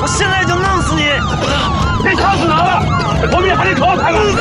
我现在就弄死你！ 这枪死哪了？后面还得可好看了。